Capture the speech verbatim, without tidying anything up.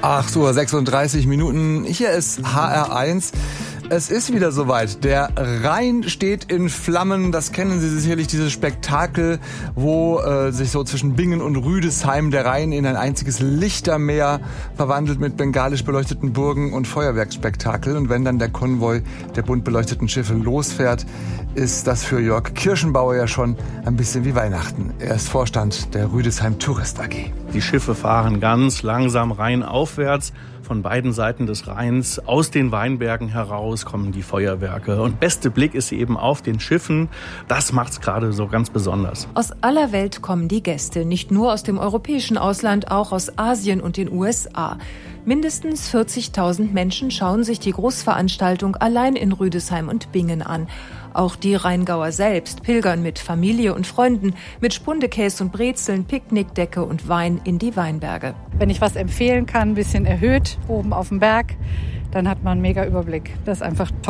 acht Uhr sechsunddreißig Minuten, hier ist H R eins. Es ist wieder soweit. Der Rhein steht in Flammen. Das kennen Sie sicherlich, dieses Spektakel, wo äh, sich so zwischen Bingen und Rüdesheim der Rhein in ein einziges Lichtermeer verwandelt mit bengalisch beleuchteten Burgen und Feuerwerksspektakel. Und wenn dann der Konvoi der bunt beleuchteten Schiffe losfährt, ist das für Jörg Kirschenbauer ja schon ein bisschen wie Weihnachten. Er ist Vorstand der Rüdesheim Tourist A G. Die Schiffe fahren ganz langsam rheinaufwärts. Von beiden Seiten des Rheins, aus den Weinbergen heraus kommen die Feuerwerke. Und beste Blick ist eben auf den Schiffen. Das macht's gerade so ganz besonders. Aus aller Welt kommen die Gäste, nicht nur aus dem europäischen Ausland, auch aus Asien und den U S A. Mindestens vierzigtausend Menschen schauen sich die Großveranstaltung allein in Rüdesheim und Bingen an. Auch die Rheingauer selbst pilgern mit Familie und Freunden, mit Spundekäse und Brezeln, Picknickdecke und Wein in die Weinberge. Wenn ich was empfehlen kann, ein bisschen erhöht, oben auf dem Berg, dann hat man einen mega Überblick. Das ist einfach toll.